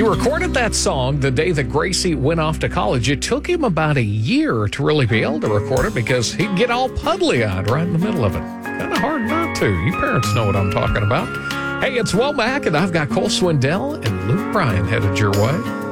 recorded that song the day that Gracie went off to college. It took him about a year to really be able to record it because he'd get all puddly-eyed right in the middle of it. Kind of hard not to. You parents know what I'm talking about. Hey, it's Womack, and I've got Cole Swindell and Luke Bryan headed your way.